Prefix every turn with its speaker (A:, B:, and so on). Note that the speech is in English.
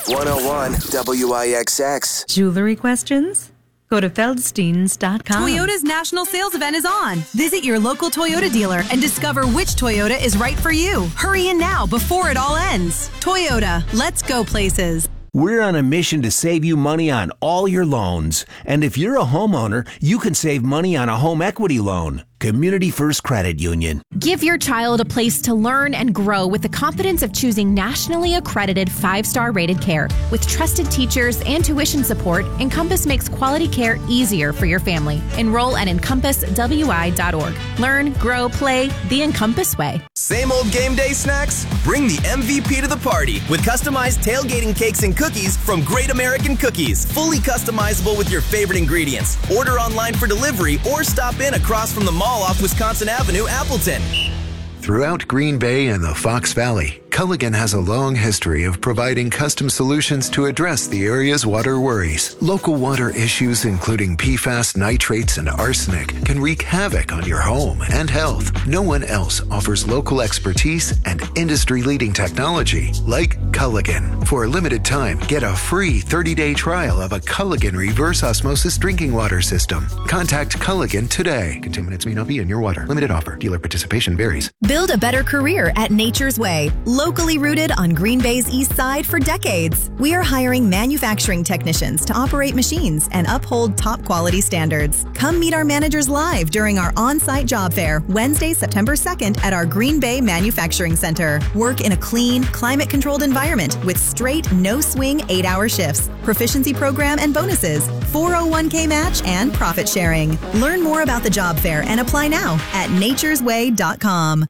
A: 101 WIXX.
B: Jewelry questions? Go to Feldsteins.com.
C: Toyota's national sales event is on. Visit your local Toyota dealer and discover which Toyota is right for you. Hurry in now before it all ends. Toyota, let's go places.
D: We're on a mission to save you money on all your loans. And if you're a homeowner, you can save money on a home equity loan. Community First Credit Union.
E: Give your child a place to learn and grow with the confidence of choosing nationally accredited 5-star rated care. With trusted teachers and tuition support, Encompass makes quality care easier for your family. Enroll at encompasswi.org. Learn, grow, play the Encompass way.
F: Same old game day snacks? Bring the MVP to the party with customized tailgating cakes and cookies from Great American Cookies. Fully customizable with your favorite ingredients. Order online for delivery or stop in across from the mall off Wisconsin Avenue, Appleton.
G: Throughout Green Bay and the Fox Valley, Culligan has a long history of providing custom solutions to address the area's water worries. Local water issues, including PFAS, nitrates, and arsenic, can wreak havoc on your home and health. No one else offers local expertise and industry-leading technology like Culligan. For a limited time, get a free 30-day trial of a Culligan reverse osmosis drinking water system. Contact Culligan today. Contaminants may not be in your water. Limited offer. Dealer participation varies.
H: Build a better career at Nature's Way. Locally rooted on Green Bay's east side for decades. We are hiring manufacturing technicians to operate machines and uphold top quality standards. Come meet our managers live during our on-site job fair, Wednesday, September 2nd at our Green Bay Manufacturing Center. Work in a clean, climate-controlled environment with straight, no-swing 8-hour shifts, proficiency program and bonuses, 401k match, and profit sharing. Learn more about the job fair and apply now at naturesway.com.